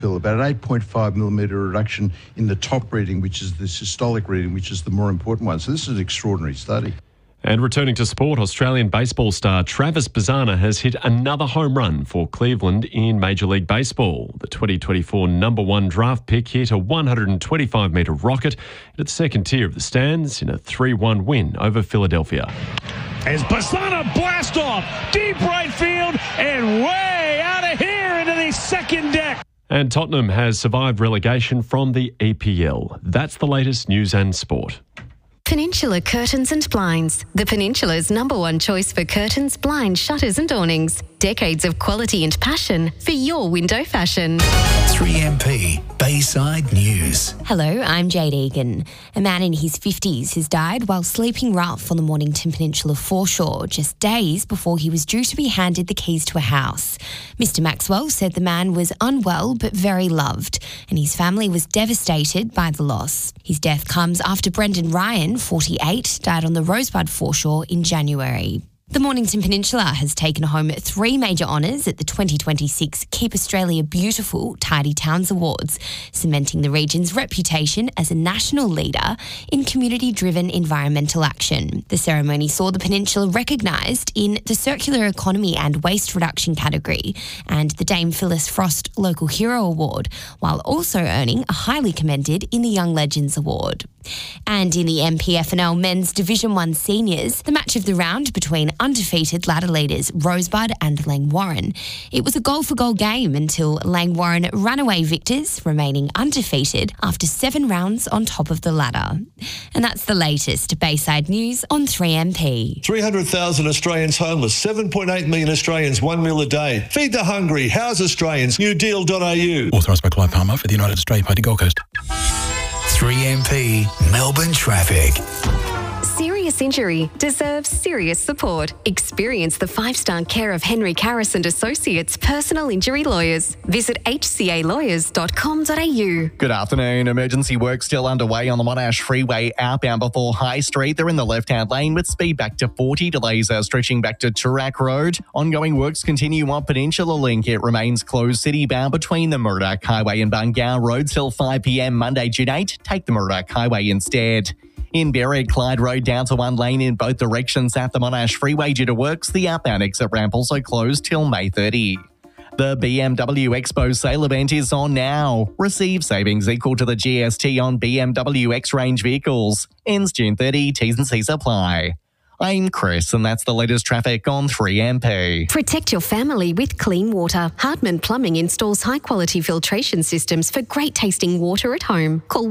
Bill, about an 8.5 millimetre reduction in the top reading, which is the systolic reading, which is the more important one. So this is an extraordinary study. And returning to sport, Australian baseball star Travis Bazzana has hit another home run for Cleveland in Major League Baseball. The 2024 number one draft pick hit a 125-metre rocket into the second tier of the stands in a 3-1 win over Philadelphia. As Bazzana blast off, deep right field and way out of here into the second deck. And Tottenham has survived relegation from the EPL. That's the latest news and sport. Peninsula Curtains and Blinds, the Peninsula's number one choice for curtains, blinds, shutters and awnings. Decades of quality and passion for your window fashion. 3MP Bayside News. Hello, I'm Jade Egan. A man in his 50s has died while sleeping rough on the Mornington Peninsula foreshore just days before he was due to be handed the keys to a house. Mr Maxwell said the man was unwell but very loved, and his family was devastated by the loss. His death comes after Brendan Ryan, 48, died on the Rosebud foreshore in January. The Mornington Peninsula has taken home 3 major honours at the 2026 Keep Australia Beautiful Tidy Towns Awards, cementing the region's reputation as a national leader in community-driven environmental action. The ceremony saw the peninsula recognised in the Circular Economy and Waste Reduction category and the Dame Phyllis Frost Local Hero Award, while also earning a highly commended in the Young Legends Award. And in the MPFNL Men's Division 1 Seniors, the match of the round between undefeated ladder leaders Rosebud and Langwarrin. It was a goal-for-goal game until Langwarrin ran away victors, remaining undefeated after 7 rounds on top of the ladder. And that's the latest Bayside News on 3MP. 300,000 Australians homeless, 7.8 million Australians, 1 meal a day. Feed the hungry, house Australians, newdeal.au. Authorised by Clive Palmer for the United Australia Party Gold Coast. 3MP Melbourne Traffic. Serious injury deserves serious support. Experience the 5-star care of Henry Karras and Associates Personal Injury Lawyers. Visit hcalawyers.com.au. Good afternoon. Emergency work still underway on the Monash Freeway outbound before High Street. They're in the left-hand lane with speed back to 40. Delays are stretching back to Turak Road. Ongoing works continue on Peninsula Link. It remains closed city-bound between the Murdoch Highway and Bungar Road till 5 p.m. Monday, June 8. Take the Murdoch Highway instead. In Berwick, Clyde Road down to 1 lane in both directions at the Monash Freeway due to works. The outbound exit ramp also closed till May 30. The BMW Expo sale event is on now. Receive savings equal to the GST on BMW X-Range vehicles. Ends June 30, T's and C's apply. I'm Chris, and that's the latest traffic on 3MP. Protect your family with clean water. Hartman Plumbing installs high-quality filtration systems for great-tasting water at home. Call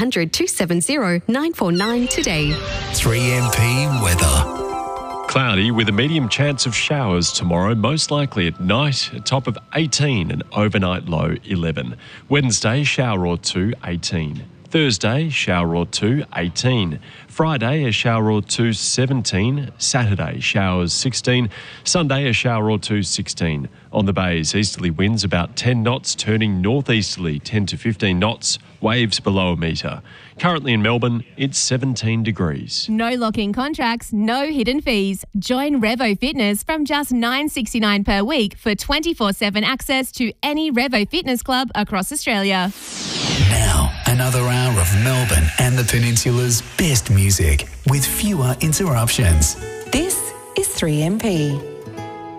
1-800-270-949 today. 3MP Weather. Cloudy with a medium chance of showers tomorrow, most likely at night, a top of 18 and overnight low 11. Wednesday, shower or two, 18. Thursday, shower or two, 18. Friday, a shower or two, 17. Saturday, showers, 16. Sunday, a shower or two, 16. On the bays, easterly winds about 10 knots, turning northeasterly 10 to 15 knots, waves below a metre. Currently in Melbourne, it's 17 degrees. No lock-in contracts, no hidden fees. Join Revo Fitness from just $9.69 per week for 24/7 access to any Revo Fitness club across Australia. Now, another hour of Melbourne and the Peninsula's best music with fewer interruptions. This is 3MP.